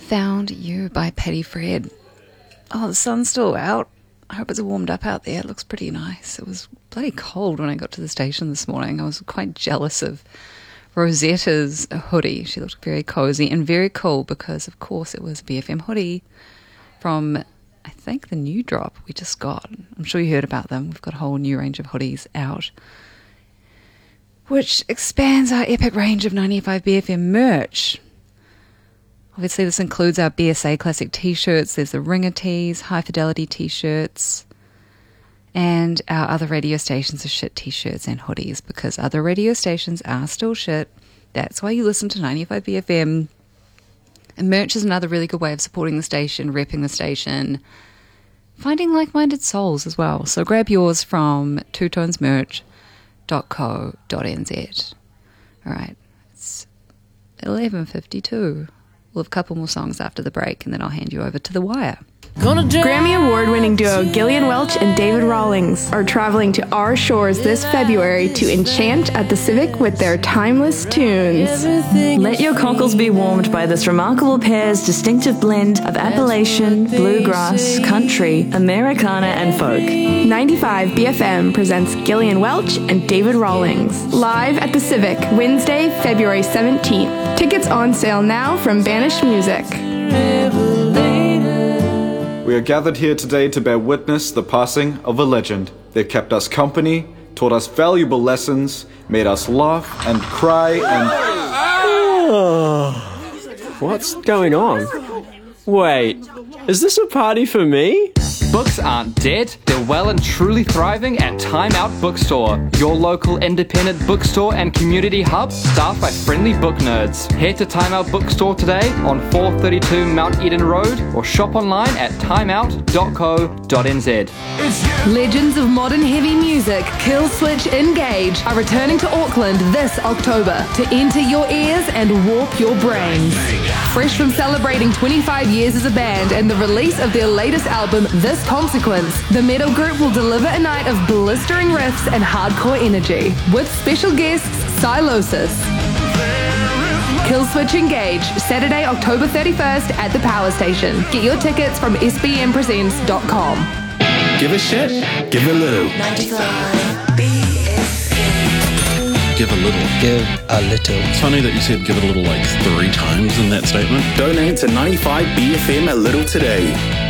Found You by Patty Fred. Oh, the sun's still out. I hope it's warmed up out there. It looks pretty nice. It was bloody cold when I got to the station this morning. I was quite jealous of Rosetta's hoodie. She looked very cozy and very cool because, of course, it was a BFM hoodie from, I think, the new drop we just got. I'm sure you heard about them. We've got a whole new range of hoodies out, which expands our epic range of 95 BFM merch. Obviously, this includes our BSA Classic t-shirts. There's the Ringer tees, High Fidelity t-shirts, and our other radio stations are shit t-shirts and hoodies because other radio stations are still shit. That's why you listen to 95 BFM. And merch is another really good way of supporting the station, repping the station, finding like-minded souls as well. So grab yours from twotonesmerch.co.nz. All right, it's 11:52. We'll have a couple more songs after the break, and then I'll hand you over to The Wire. Grammy Award-winning duo Gillian Welch and David Rawlings are traveling to our shores this February to enchant at the Civic with their timeless tunes. Let your cockles be warmed by this remarkable pair's distinctive blend of Appalachian, bluegrass, country, Americana, and folk. 95 BFM presents Gillian Welch and David Rawlings live at the Civic Wednesday, February 17th. Tickets on sale now from Banished Music. We are gathered here today to bear witness the passing of a legend. They've kept us company, taught us valuable lessons, made us laugh and cry and... What's going on? Wait, is this a party for me? Books aren't dead, they're well and truly thriving at Time Out Bookstore, your local independent bookstore and community hub staffed by friendly book nerds. Head to Time Out Bookstore today on 432 Mount Eden Road or shop online at timeout.co.nz. Legends of modern heavy music, Killswitch Engage, are returning to Auckland this October to enter your ears and warp your brains. Fresh from celebrating 25 years as a band and the release of their latest album, This Consequence, the metal group will deliver a night of blistering riffs and hardcore energy, with special guests Silosis. Killswitch Engage, Saturday, October 31st at the Power Station. Get your tickets from sbmpresents.com. Give a shit, give a little. 95 BFM. Give a little. Give a little. It's funny that you said give a little like 3 times in that statement. Donate to 95 BFM a little today.